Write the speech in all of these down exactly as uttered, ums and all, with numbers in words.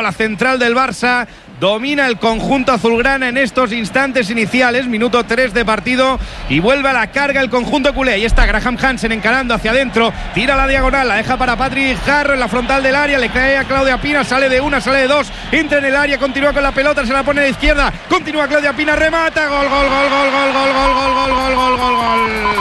a la central del Barça. Domina el conjunto azulgrana en estos instantes iniciales, minuto tres de partido, y vuelve a la carga el conjunto culé. Ahí está Graham Hansen encarando hacia adentro, tira la diagonal, la deja para Patrick Harrow en la frontal del área, le cae a Claudia Pina, sale de una, sale de dos, entra en el área, continúa con la pelota, se la pone a la izquierda, continúa Claudia Pina, remata, gol, gol, gol, gol, gol, gol, gol, gol, gol, gol, gol, gol, gol.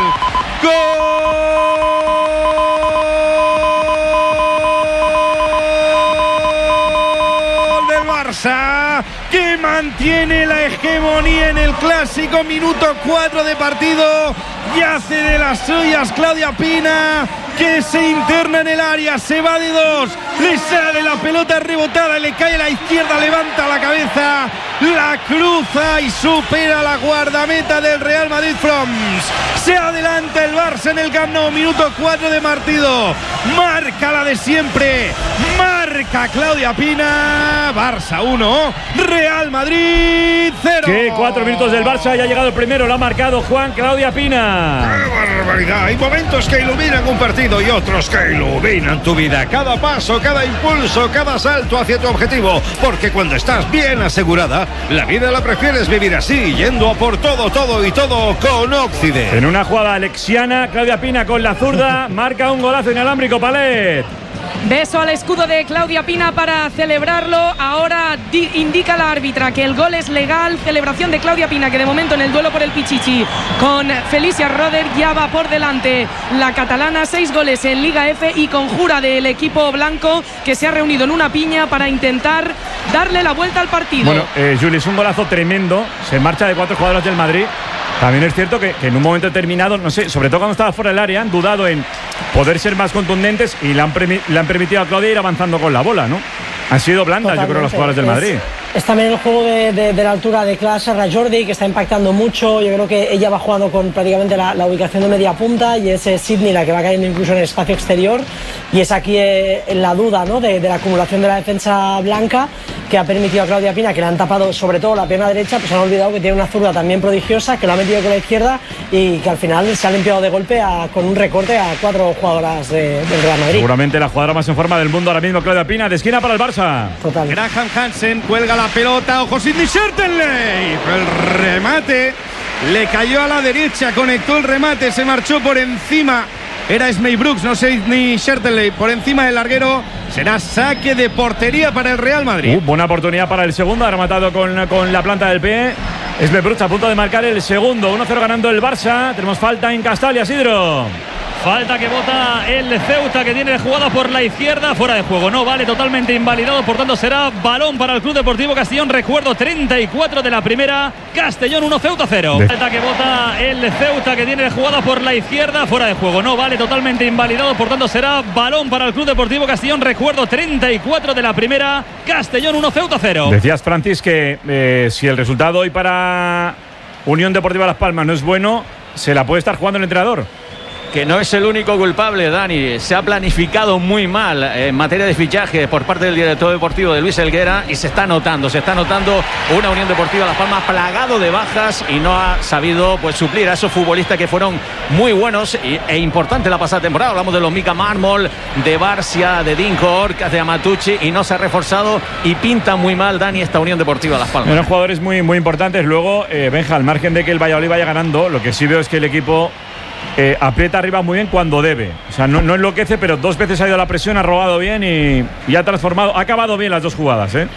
Barça, que mantiene la hegemonía en el clásico, minuto cuatro de partido, y hace de las suyas Claudia Pina, que se interna en el área, se va de dos, le sale la pelota rebotada, le cae a la izquierda, levanta la cabeza, la cruza y supera la guardameta del Real Madrid Froms. Se adelanta el Barça en el Camp Nou, minuto cuatro de partido, marca la de siempre, marca Claudia Pina. Barça uno, Real Madrid cero. Que cuatro minutos del Barça, ya ha llegado el primero, lo ha marcado Juan Claudia Pina. ¡Qué barbaridad! Hay momentos que iluminan un partido y otros que iluminan tu vida. Cada paso, cada impulso, cada salto hacia tu objetivo. Porque cuando estás bien asegurada, la vida la prefieres vivir así, yendo a por todo, todo y todo con Occident. En una jugada alexiana, Claudia Pina con la zurda marca un golazo inalámbrico. Palet. Beso al escudo de Claudia Pina para celebrarlo. Ahora indica la árbitra que el gol es legal. Celebración de Claudia Pina, que de momento en el duelo por el Pichichi con Felicia Roder ya va por delante la catalana. Seis goles en Liga F y conjura del equipo blanco, que se ha reunido en una piña para intentar darle la vuelta al partido. Bueno, eh, Juli, es un golazo tremendo. Se marcha de cuatro jugadores del Madrid. También es cierto que, que en un momento determinado, no sé, sobre todo cuando estaba fuera del área, han dudado en poder ser más contundentes y le han, le han permitido a Claudia ir avanzando con la bola, ¿no? Han sido blandas, totalmente, yo creo, los jugadores del Madrid. Es, es también el juego de, de, de la altura de Clara Serra Jordi, que está impactando mucho. Yo creo que ella va jugando con prácticamente la, la ubicación de media punta, y es Sidney la que va cayendo incluso en el espacio exterior. Y es aquí eh, la duda, ¿no?, de, de la acumulación de la defensa blanca, que ha permitido a Claudia Pina, que le han tapado sobre todo la pierna derecha, pues han olvidado que tiene una zurda también prodigiosa, que lo ha metido con la izquierda y que al final se ha limpiado de golpe a, con un recorte a cuatro jugadoras de, del Real Madrid. Seguramente la jugadora más en forma del mundo ahora mismo, Claudia Pina, de esquina para el Barça. Total. Graham Hansen cuelga la pelota, ojo Sidney Schertenley, el remate le cayó a la derecha, conectó el remate, se marchó por encima. Era Esmey Brooks, no Sidney Schertenley, por encima del larguero. Será saque de portería para el Real Madrid. Uh, buena oportunidad para el segundo, ha rematado con, con la planta del pie. Esmey Brooks a punto de marcar el segundo. uno cero ganando el Barça. Tenemos falta en Castalia, Isidro. Falta que bota el Ceuta, que tiene jugada por la izquierda, fuera de juego, no vale, totalmente invalidado, por tanto será balón para el Club Deportivo Castellón. Recuerdo, treinta y cuatro de la primera, Castellón uno, Ceuta cero. De... Falta que bota el Ceuta, que tiene jugada por la izquierda, fuera de juego, no vale, totalmente invalidado, por tanto será balón para el Club Deportivo Castellón. Recuerdo, treinta y cuatro de la primera, Castellón uno, Ceuta cero. Decías, Francis, que eh, si el resultado hoy para Unión Deportiva Las Palmas no es bueno, se la puede estar jugando el entrenador. Que no es el único culpable, Dani. Se ha planificado muy mal en materia de fichaje por parte del director deportivo de Luis Helguera, y se está notando, se está notando una Unión Deportiva Las Palmas plagado de bajas y no ha sabido pues suplir a esos futbolistas que fueron muy buenos y, e importantes la pasada temporada. Hablamos de los Mika Mármol, de Barcia, de Dinko Orcas, de Amatucci, y no se ha reforzado y pinta muy mal, Dani, esta Unión Deportiva Las Palmas. Eran jugadores muy, muy importantes. Luego, eh, Benja, al margen de que el Valladolid vaya ganando, lo que sí veo es que el equipo Eh, aprieta arriba muy bien cuando debe. O sea, no, no enloquece, pero dos veces ha ido a la presión, ha robado bien y, y ha transformado, ha acabado bien las dos jugadas, ¿eh?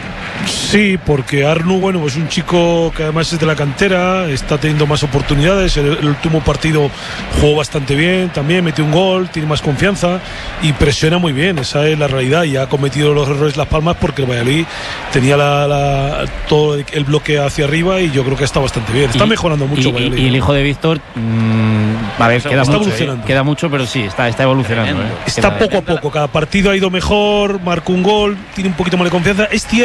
Sí, porque Arnu, bueno, es un chico que además es de la cantera, está teniendo más oportunidades. El, el último partido jugó bastante bien, también metió un gol, tiene más confianza y presiona muy bien. Esa es la realidad, y ha cometido los errores Las Palmas porque el Valladolid tenía la, la, todo el bloque hacia arriba, y yo creo que está bastante bien. Está y, mejorando mucho y, Valladolid. Y el hijo de Víctor, mmm, a ver, queda está mucho, evolucionando. Eh, queda mucho, pero sí, está, está evolucionando. Eh. Está queda, poco a poco, cada partido ha ido mejor, marcó un gol, tiene un poquito más de confianza. Es cierto. Se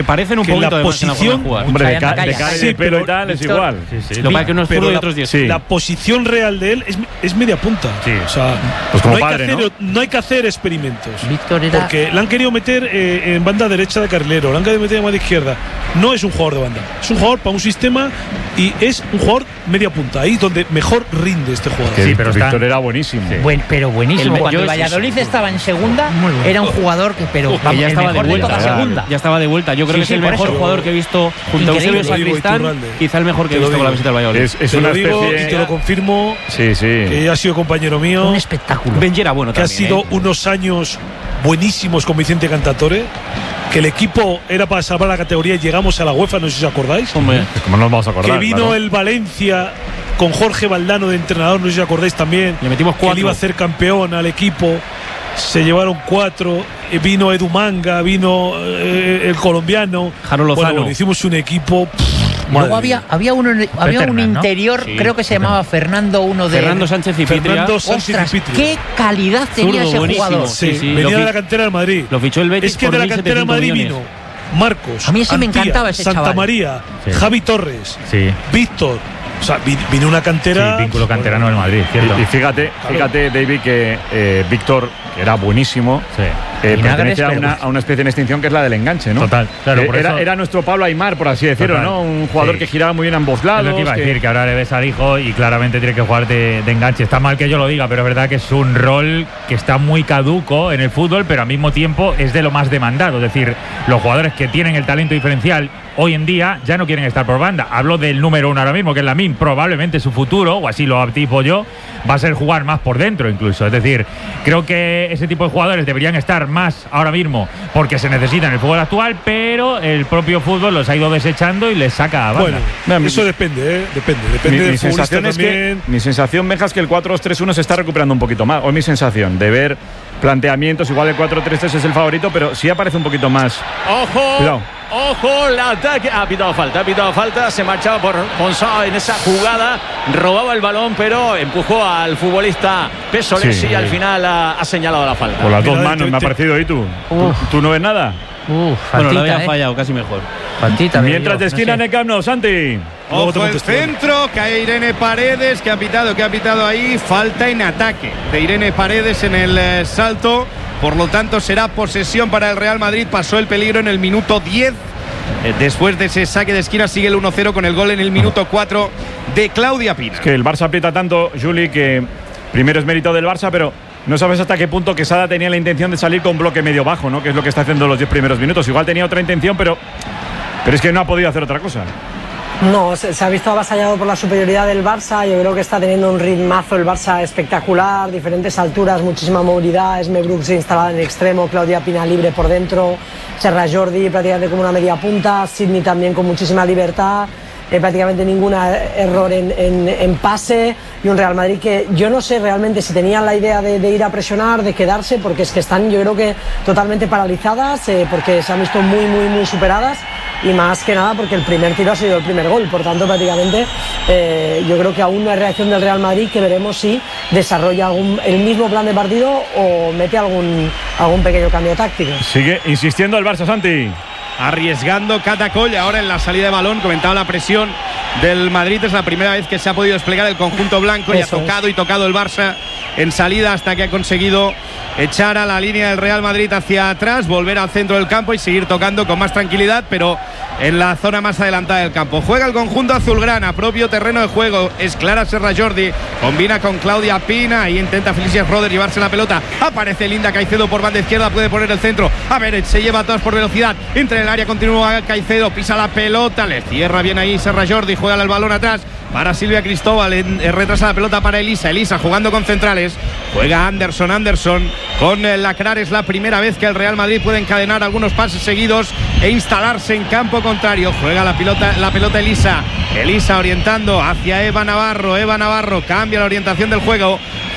parecen un que poquito la de posición, hombre, de, ca de cara y de pelo y tal es igual. Sí, sí. Lo que pasa es que uno es zurdo y otros diez. Sí. La posición real de él es, es media punta. Sí. O sea, pues como no, hay padre, que hacer, ¿no? no hay que hacer experimentos. Víctor era... Porque le han querido meter eh, en banda derecha de carrilero, le han querido meter en banda izquierda. No es un jugador de banda, es un jugador para un sistema y es un jugador media punta. Ahí donde mejor rinde este jugador. Que Sí, pero Víctor está... era buenísimo. Sí. Buen, pero buenísimo. El, Cuando yo, el Valladolid sí, sí. estaba en segunda, Muy bueno. era un jugador que, pero que vamos, ya el estaba de mejor de, vuelta. toda Ya, segunda. ya estaba de vuelta. Yo creo Sí, que sí, es el por mejor eso. jugador que he visto junto a Increíble. Eusebio Sacristán. Quizá el mejor que he Te lo visto con la digo. visita del Valladolid. Es, es Te una lo digo especie. y te lo confirmo. Sí, sí. Que ha sido compañero mío. Un espectáculo. Benji era bueno que también. ha sido ¿eh? unos años buenísimos con Vicente Cantatore. Que el equipo era para salvar la categoría y llegamos a la UEFA, no sé si os acordáis. Hombre, ¿Cómo nos vamos a acordar? Que vino claro. el Valencia con Jorge Valdano de entrenador, no sé si os acordáis también. Le metimos Que él cuatro. iba a hacer campeón al equipo. Se llevaron cuatro. eh, Vino Edu Manga, vino eh, el colombiano. Jaro Lozano. Bueno, bueno, hicimos un equipo. pff, Luego madre había, mía. había, uno, había un Peterman, ¿no? interior, Sí, creo que se llamaba Fernando, uno de. Fernando Sánchez y Pitria. Fernando Sánchez Ostras, y Pitria. qué calidad tenía Zurdo, ese buenísimo. jugador. Sí, Sí, sí, venía lo de fi- la cantera del Madrid. Lo fichó el Betis Es que por de la mil cantera del setecientos Madrid millones. vino Marcos. A mí ese me Antía, encantaba ese Santa chaval. María, Sí. Javi Torres, Sí. Víctor. O sea, vi- vino una cantera. Sí, vínculo canterano del Madrid, cierto. Y, y fíjate, fíjate, David, que eh, Víctor, que era buenísimo, Sí. eh, Vinagres, pertenece a pero- una, a una especie de extinción que es la del enganche, ¿no? Total, claro, Eh, por era, eso- era nuestro Pablo Aimar, por así decirlo, Total. ¿no? Un jugador Sí. que giraba muy bien a ambos lados. Es lo que iba a que- decir, que ahora le ves al hijo y claramente tiene que jugar de, de enganche. Está mal que yo lo diga, pero es verdad que es un rol que está muy caduco en el fútbol, pero al mismo tiempo es de lo más demandado. Es decir, los jugadores que tienen el talento diferencial hoy en día ya no quieren estar por banda. Hablo del número uno ahora mismo, que es Lamine. Probablemente su futuro, o así lo anticipo yo, va a ser jugar más por dentro incluso. Es decir, creo que ese tipo de jugadores deberían estar más ahora mismo porque se necesitan en el fútbol actual, pero el propio fútbol los ha ido desechando y les saca a banda. Bueno, Mira, eso mi- depende, ¿eh? Depende. Mi, Depende mi del futbolista sensación es que también. mi sensación, Benja, es que el cuatro dos tres uno se está recuperando un poquito más. O mi sensación de ver planteamientos, igual el cuatro tres tres es el favorito, pero sí aparece un poquito más. Ojo, Cuidado. ojo, el ataque. Ha pitado falta, ha pitado falta. Se marchaba por Ponsao en esa jugada. Robaba el balón, pero empujó al futbolista Pesolesi Sí. y al final ha, ha señalado la falta. Por las dos Mira, manos, te- me ha te- parecido. ¿Y tú? ¿Tú, tú no ves nada? Uf, Bueno, faltita, lo había ¿eh? fallado, casi mejor. Faltita, veo Mientras yo, de no esquina sé. en el Camp Nou, Santi. Luego te Ojo el contesto. centro, cae Irene Paredes, que ha pitado, que ha pitado ahí, falta en ataque de Irene Paredes en el eh, salto, por lo tanto será posesión para el Real Madrid, pasó el peligro en el minuto diez, eh, después de ese saque de esquina sigue el uno cero con el gol en el minuto cuatro de Claudia Pina. Que el Barça aprieta tanto, Juli, que primero es mérito del Barça, pero no sabes hasta qué punto Quesada tenía la intención de salir con bloque medio bajo, ¿no? Que es lo que está haciendo los diez primeros minutos. Igual tenía otra intención, pero, pero es que no ha podido hacer otra cosa. No, se, se ha visto avasallado por la superioridad del Barça. Yo creo que está teniendo un ritmazo el Barça espectacular, diferentes alturas, muchísima movilidad. Esme Brooks instalada en el extremo, Claudia Pina libre por dentro, Serra Jordi prácticamente como una media punta, Sidney también con muchísima libertad. Eh, prácticamente ningún error en, en, en pase y un Real Madrid que yo no sé realmente si tenían la idea de, de ir a presionar, de quedarse, porque es que están yo creo que totalmente paralizadas, eh, porque se han visto muy muy muy superadas y más que nada porque el primer tiro ha sido el primer gol, por tanto prácticamente eh, yo creo que aún no hay reacción del Real Madrid, que veremos si desarrolla algún, el mismo plan de partido o mete algún, algún pequeño cambio táctico. Sigue insistiendo el Barça, Santi. Arriesgando Catacoll ahora en la salida de balón, comentaba la presión del Madrid, es la primera vez que se ha podido desplegar el conjunto blanco y ha Eso tocado y tocado el Barça en salida hasta que ha conseguido echar a la línea del Real Madrid hacia atrás, volver al centro del campo y seguir tocando con más tranquilidad, pero en la zona más adelantada del campo. Juega el conjunto azulgrana, propio terreno de juego, es Clara Serra Jordi, combina con Claudia Pina y intenta Felicia Roder llevarse la pelota, aparece Linda Caicedo por banda izquierda, puede poner el centro, a ver, se lleva a todas por velocidad, entra en el área, continúa Caicedo, pisa la pelota, le cierra bien ahí Serra Jordi, juega el balón atrás para Silvia Cristóbal, en, en retrasa la pelota para Elisa, Elisa jugando con centrales, juega Anderson, Anderson con eh, Lacrar, es la primera vez que el Real Madrid puede encadenar algunos pases seguidos e instalarse en campo contrario, juega la pelota, la pelota Elisa, Elisa orientando hacia Eva Navarro, Eva Navarro cambia la orientación del juego,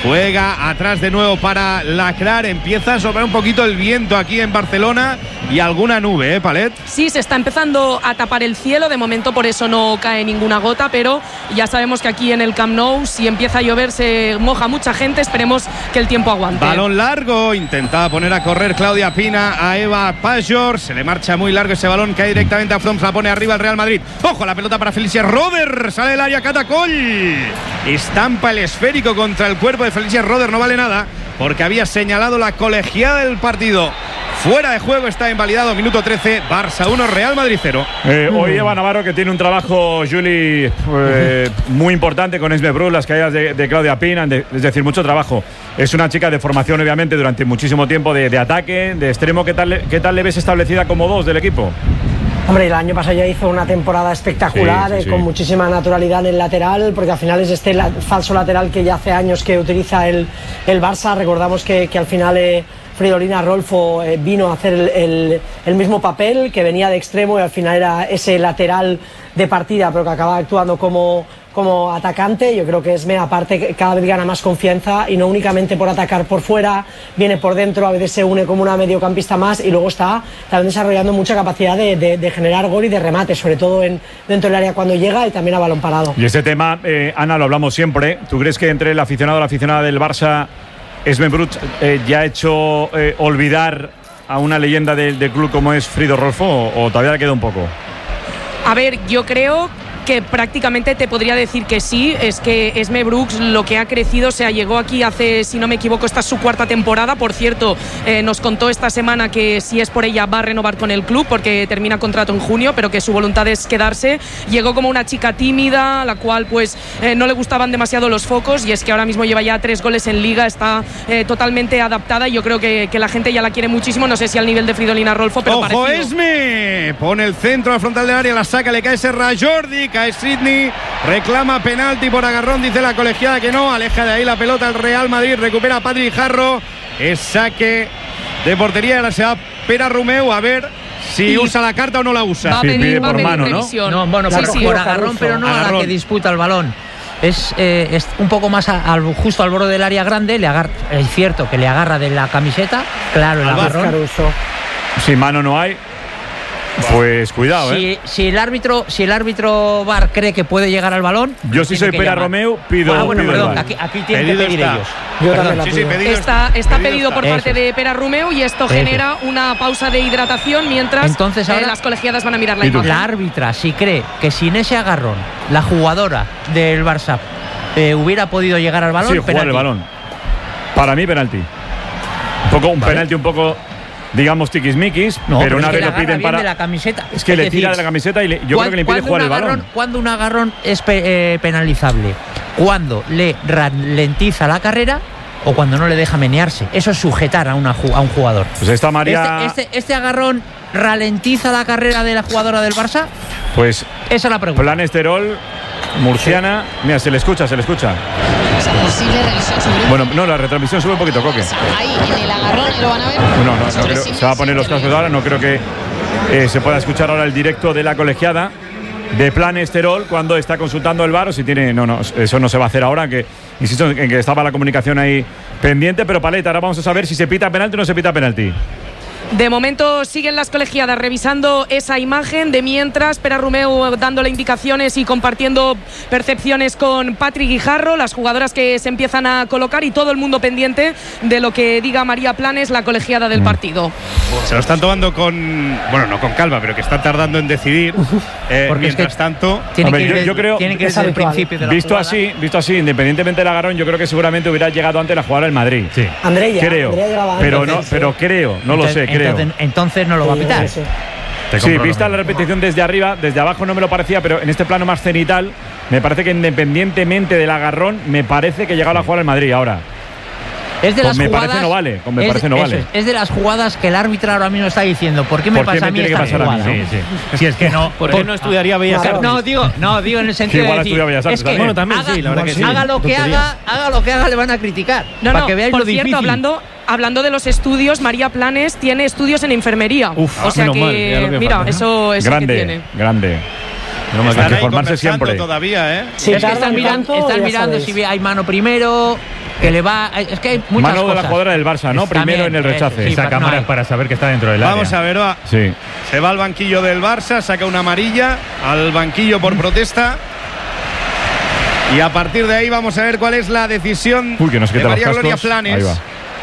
Juega atrás de nuevo para Lacrar. Empieza a sobrar un poquito el viento aquí en Barcelona y alguna nube, ¿eh, Palet? Sí, se está empezando a tapar el cielo. De momento por eso no cae ninguna gota, pero ya sabemos que aquí en el Camp Nou, si empieza a llover, se moja mucha gente. Esperemos que el tiempo aguante. Balón largo. Intentaba poner a correr Claudia Pina a Eva Pajor. Se le marcha muy largo ese balón. Cae directamente a Froms. La pone arriba el Real Madrid. Ojo, la pelota para Felicia Roder. Sale del área Catacol. Estampa el esférico contra el cuerpo de Felicia Roder. No vale nada porque había señalado la colegiada del partido. Fuera de juego, está invalidado. Minuto trece, Barça uno, Real Madrid cero. Eh, hoy Eva Navarro, que tiene un trabajo, Juli, eh, muy importante con Esme Brus, las caídas de, de Claudia Pina, de, es decir, mucho trabajo. Es una chica de formación, obviamente, durante muchísimo tiempo de, de ataque, de extremo. ¿Qué tal, ¿Qué tal le ves establecida como dos del equipo? Hombre, el año pasado ya hizo una temporada espectacular, sí, sí, sí. Eh, con muchísima naturalidad en el lateral, porque al final es este la, falso lateral que ya hace años que utiliza el, el Barça. Recordamos que, que al final eh, Fridolina Rolfo eh, vino a hacer el, el, el mismo papel, que venía de extremo y al final era ese lateral de partida, pero que acaba actuando como, como atacante. Yo creo que Esme, aparte, cada vez gana más confianza y no únicamente por atacar por fuera, viene por dentro, a veces se une como una mediocampista más y luego está también desarrollando mucha capacidad de, de, de generar gol y de remate, sobre todo en, dentro del área cuando llega y también a balón parado. Y este tema, eh, Ana, lo hablamos siempre. ¿Tú crees que entre el aficionado y la aficionada del Barça, Esme Brut eh, ya ha hecho eh, olvidar a una leyenda del, del club como es Frido Rolfo, o, o todavía le queda un poco? A ver, yo creo que prácticamente te podría decir que sí. Es que Esme Brooks lo que ha crecido, o sea, llegó aquí hace, si no me equivoco, esta es su cuarta temporada. Por cierto, eh, nos contó esta semana que si es por ella va a renovar con el club porque termina contrato en junio, pero que su voluntad es quedarse. Llegó como una chica tímida, a la cual pues eh, no le gustaban demasiado los focos, y es que ahora mismo lleva ya tres goles en Liga, está eh, totalmente adaptada y yo creo que, que la gente ya la quiere muchísimo. No sé si al nivel de Fridolina Rolfo, pero ¡ojo, parecido. Esme! Pone el centro al frontal del área, la saca, le cae Serra Jordi, cae Sidney, reclama penalti por agarrón, dice la colegiada que no, aleja de ahí la pelota el Real Madrid, recupera a Patrick Jarro, es saque de portería, ahora se va Pera Romeu, a ver si y usa la carta o no la usa. Va a venir, sí, va a venir mano, revisión. ¿no? No, bueno, sí, pero sí, por agarrón, pero no agarrón. A la que disputa el balón. Es, eh, es un poco más a, al, justo al borde del área grande, le agarra, es cierto que le agarra de la camiseta, claro, el agarrón. Si mano no hay, pues cuidado, si, ¿eh? Si el árbitro, si el árbitro V A R cree que puede llegar al balón, yo si soy Pera Romeu pido. Ah, bueno, pido perdón, aquí, aquí tienen pedido que pedir está. ellos. Yo también sí, sí, pedido está, está pedido, pedido por está. parte Eso. de Pera Romeu y esto Eso. genera una pausa de hidratación mientras Entonces ahora eh, las colegiadas van a mirar la ¿Y tú? imagen. La árbitra, si cree que sin ese agarrón la jugadora del Barça eh, hubiera podido llegar al balón, Sí, jugar penalti. el balón. Para mí, penalti. Un poco, un Vale. penalti un poco, digamos, tiquismiquis, No, pero una es que vez le lo agarra piden bien para. de la camiseta. Es que Es le decir, tira de la camiseta y le- yo creo que le impide cuando jugar un el agarrón, balón. Cuando un agarrón es pe- eh, penalizable, cuando le ralentiza la carrera o cuando no le deja menearse. Eso es sujetar a, una, ju- a un jugador. Pues esta María. Este, este, este agarrón ralentiza la carrera de la jugadora del Barça. Pues. Esa es la pregunta. Plan Esterol, murciana. Mira, se le escucha, se le escucha. Posible revisión sobre. Bueno, no, la retransmisión sube un poquito, Coque. Ahí en el agarrón lo van a ver. No, no, no creo, se va a poner los cascos ahora, no creo que eh, se pueda escuchar ahora el directo de la colegiada de Plan Esterol cuando está consultando el V A R o si tiene. No, no, eso no se va a hacer ahora, que insisto en que estaba la comunicación ahí pendiente, pero Paleta, ahora vamos a saber si se pita penalti o no se pita penalti. De momento siguen las colegiadas revisando esa imagen, de mientras Pera Romeu dándole indicaciones y compartiendo percepciones con Patrick Guijarro, las jugadoras que se empiezan a colocar y todo el mundo pendiente de lo que diga María Planes, la colegiada del partido. Se lo están tomando con, bueno, no con calma, pero que están tardando en decidir. Eh, Porque es mientras que tanto, Tiene Hombre, que ir yo- desde- yo creo- tiene que ir Es desde el habitual. principio de la Visto jugada. así, visto así, independientemente del agarrón, yo creo que seguramente hubiera llegado antes la jugadora del Madrid. Sí. Andrea, Creo, Andrea llegaba antes, pero no, sí. pero creo, no lo sé, Entonces- creo. Entonces, entonces no lo va a pitar. Sí, sí. Te Sí, compro lo vista la mismo. repetición desde arriba, desde abajo no me lo parecía, pero en este plano más cenital, me parece que independientemente del agarrón, me parece que llegaba la jugada al Madrid ahora. Es de Con las me jugadas, parece no vale, con me es- parece no eso vale. Es, es de las jugadas que el árbitro ahora mismo está diciendo. ¿Por qué me ¿Por qué pasa me a mí tiene que esta pasar a mí, jugada? no? Sí, sí. Si es que no. ¿Por qué no estudiaría Bellas Claro. Artes? No, digo, no, digo en el sentido Que igual de ha decir, estudiado Bellas Artes es que también. Bueno, también haga, sí, la verdad que sí. haga lo que Tontería. haga, haga lo que haga, le van a criticar. No, para no, que veáis por lo cierto, difícil. hablando, hablando de los estudios, María Planes tiene estudios en enfermería. Uf, o sea menos que, mal, ya lo que mira, falta, ¿no? eso, eso que Grande, tiene. grande. no Están están que ahí formarse conversando siempre. todavía, ¿eh? Si es que tardan están mirando, tanto, están ya mirando sabéis. si hay mano primero. que le va. Es que hay muchas Mano cosas. de la jugadora del Barça, ¿no? Es Primero también, en el rechace. eso, sí, Esa no cámara hay. es para saber que está dentro del área. Vamos a ver, va. Sí. Se va al banquillo del Barça, saca una amarilla al banquillo por protesta. Y a partir de ahí vamos a ver cuál es la decisión Uy, que nos de quita los María Gloria cascos. Planes. Ahí va.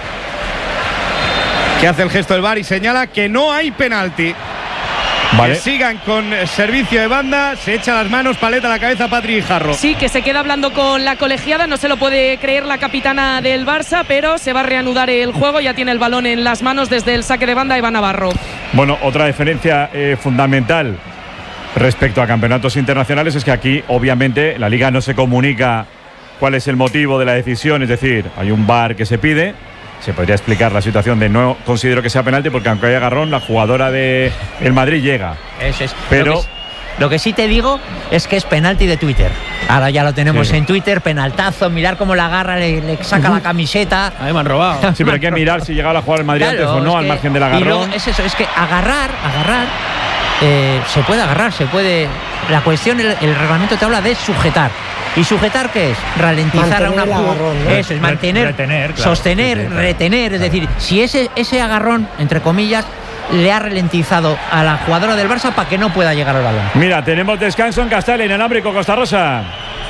Que hace el gesto del V A R y señala que no hay penalti. Vale. Que sigan con servicio de banda. Se echa las manos, paleta a la cabeza Patri Jarro. Sí, que se queda hablando con la colegiada. No se lo puede creer la capitana del Barça, pero se va a reanudar el juego. Ya tiene el balón en las manos desde el saque de banda Eva Navarro. Bueno, otra diferencia eh, fundamental respecto a campeonatos internacionales es que aquí, obviamente, la Liga no se comunica cuál es el motivo de la decisión. Es decir, hay un V A R que se pide. Se podría explicar la situación de no considero que sea penalti porque aunque haya agarrón, la jugadora de el Madrid llega. Eso es. Pero Lo que, lo que sí te digo es que es penalti de Twitter. Ahora ya lo tenemos Sí. en Twitter, penaltazo, mirar cómo la agarra, le, le saca la camiseta. Ahí me han robado. Sí, pero hay que mirar si llegaba a jugar el Madrid Claro, antes o no, es al que- margen del y luego agarrón. es eso, es que agarrar, agarrar, eh, se puede agarrar, se puede. La cuestión, el, el reglamento te habla de sujetar. ¿Y sujetar qué es? Ralentizar a Mantener una el jugada. agarrón, ¿no? Eso es, mantener, Retener, claro. sostener, Sí, sí, claro. retener. Es decir, si ese, ese agarrón, entre comillas, le ha ralentizado a la jugadora del Barça para que no pueda llegar al balón. Mira, tenemos descanso en Castel, en Alámbrico, Costa Rosa.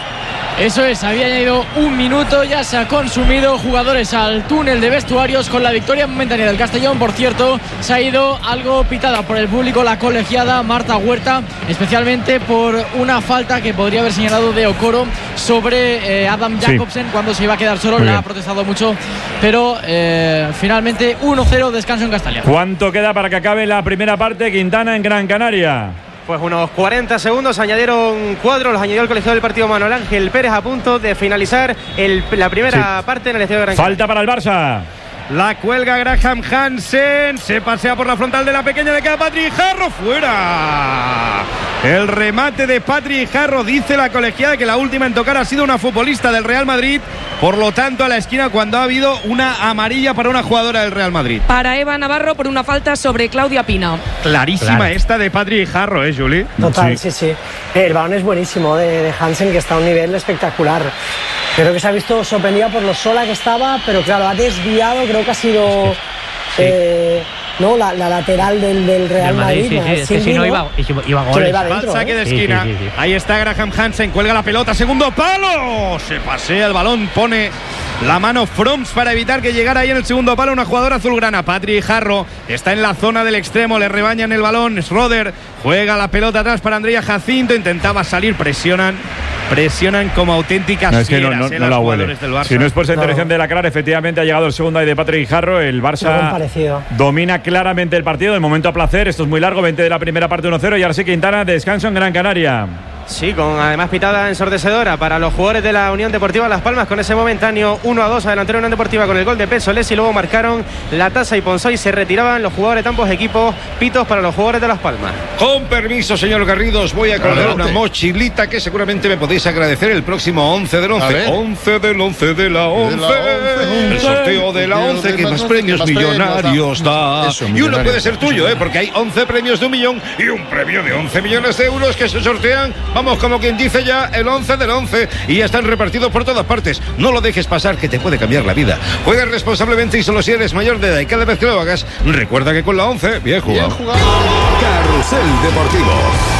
Eso es, había añadido un minuto, ya se ha consumido. Jugadores al túnel de vestuarios con la victoria momentánea del Castellón. Por cierto, se ha ido algo pitada por el público la colegiada Marta Huerta, especialmente por una falta que podría haber señalado de Okoro sobre eh, Adam Sí. Jacobsen cuando se iba a quedar solo. Muy La bien. ha protestado mucho, pero eh, finalmente uno cero, descanso en Castellón. ¿Cuánto queda para que acabe la primera parte? Quintana en Gran Canaria. Pues unos cuarenta segundos, añadieron cuadros, los añadió el colegiado del partido Manuel Ángel Pérez a punto de finalizar el- la primera Sí. parte en el estadio de Gran Falta para el Barça. La cuelga Graham Hansen. Se pasea por la frontal de la pequeña. Le queda Patri Jarro. Fuera. El remate de Patri Jarro. Dice la colegiada que la última en tocar ha sido una futbolista del Real Madrid. Por lo tanto, a la esquina cuando ha habido una amarilla para una jugadora del Real Madrid. Para Eva Navarro por una falta sobre Claudia Pina. Clarísima Claro. esta de Patri Jarro, ¿eh, Juli? Total, sí, sí. El balón es buenísimo de, de Hansen, que está a un nivel espectacular. Creo que se ha visto sorprendida por lo sola que estaba, pero claro, ha desviado, creo que ha sido eh, no, la, la lateral del, del Real Del Madrid, Madrid. sí, sí, es que si no iba, iba, iba a Se goles. iba Va al dentro, saque ¿eh? de Sí, esquina. sí, sí, sí. Ahí está Graham Hansen. Cuelga la pelota. Segundo palo. Se pasea el balón. Pone la mano Froms para evitar que llegara ahí en el segundo palo una jugadora azulgrana. Patri Jarro está en la zona del extremo. Le rebañan el balón. Schroeder juega la pelota atrás para Andrea Jacinto. Intentaba salir. Presionan. Presionan como auténticas No, es que no, fieras, no, eh, no los la huele. jugadores del Barça. Si no es por esa No. intervención de la Clara, efectivamente ha llegado el segundo ahí de Patrick Jarro. El Algo Barça parecido. domina claramente el partido. De momento a placer. Esto es muy largo. veinte de la primera parte, uno cero. Y ahora sí, Quintana, descanso en Gran Canaria. Sí, con además pitada ensordecedora para los jugadores de la Unión Deportiva Las Palmas con ese momentáneo uno a dos adelantero Unión Deportiva con el gol de Pesolés y luego marcaron la Tasa y Ponzó y se retiraban los jugadores de ambos equipos. Pitos para los jugadores de Las Palmas. Con permiso, señor Garrido, os voy a colgar Adelante. una mochilita que seguramente me podéis agradecer el próximo once del A once. ver. once del once de la once. once. El sorteo de la Sorteo once de que más más once, premios que más millonarios premios da. da. Eso, Y uno millonarios. puede ser tuyo, ¿eh? Porque hay once premios de un millón y un premio de once millones de euros que se sortean. Vamos, como quien dice ya, el once del once. Y ya están repartidos por todas partes. No lo dejes pasar, que te puede cambiar la vida. Juega responsablemente y solo si eres mayor de edad. Y cada vez que lo hagas, recuerda que con la once, bien jugado. Bien jugado. Carrusel Deportivo.